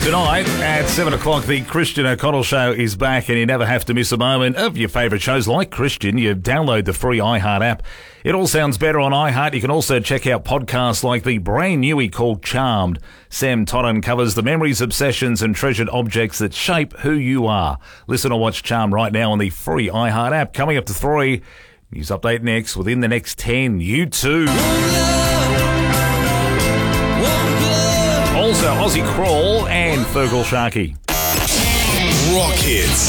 Tonight at 7 o'clock, the Christian O'Connell Show is back, and you never have to miss a moment of your favourite shows like Christian. You download the free iHeart app. It all sounds better on iHeart. You can also check out podcasts like the brand newie called Charmed. Sam Totton covers the memories, obsessions and treasured objects that shape who you are. Listen or watch Charmed right now on the free iHeart app. Coming up to 3, news update next. Within the next 10, U2. Also, Aussie Crawl and Fergal Sharkey. Rock Hits.